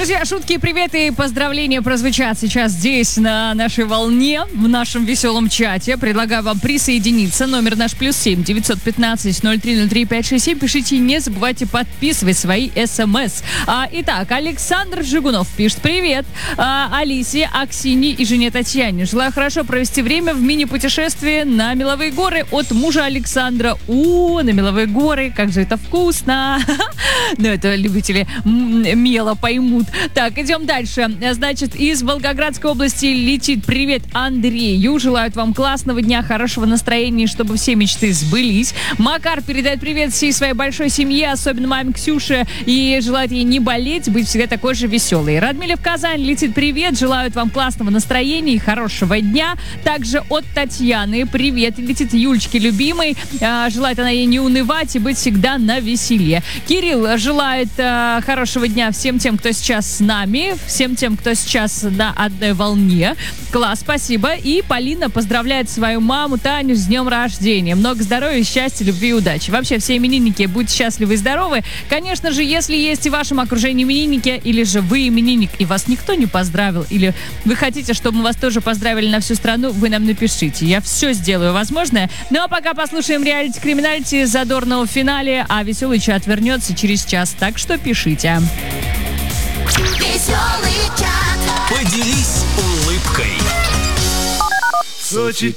Друзья, шутки, приветы и поздравления прозвучат сейчас здесь, на нашей волне, в нашем веселом чате. Предлагаю вам присоединиться. Номер наш +7 915 0303 567. Пишите, не забывайте подписывать свои смс. Итак, Александр Жигунов пишет: привет Алисе, Аксине и жене Татьяне. Желаю хорошо провести время в мини-путешествии на Меловые горы от мужа Александра. На Меловые горы, как же это вкусно. Ну, это любители мела поймут. Так, идем дальше. Значит, из Волгоградской области летит привет Андрею. Желают вам классного дня, хорошего настроения, чтобы все мечты сбылись. Макар передает привет всей своей большой семье, особенно маме Ксюше, и желает ей не болеть, быть всегда такой же веселой. Радмиле в Казань летит привет. Желают вам классного настроения и хорошего дня. Также от Татьяны привет. Летит Юлечке любимой. Желает она ей не унывать и быть всегда на веселье. Кирилл желает хорошего дня всем тем, кто сейчас с нами, всем тем, кто сейчас на одной волне. Класс, спасибо. И Полина поздравляет свою маму Таню с днем рождения. Много здоровья, счастья, любви и удачи. Вообще, все именинники, будьте счастливы и здоровы. Конечно же, если есть и в вашем окружении именинники, или же вы именинник, и вас никто не поздравил, или вы хотите, чтобы мы вас тоже поздравили на всю страну, вы нам напишите. Я все сделаю возможное. Ну а пока послушаем реалити-криминальти задорного в финале, а веселый чат вернется через час. Так что пишите. Веселый чат. Поделись улыбкой. Сочи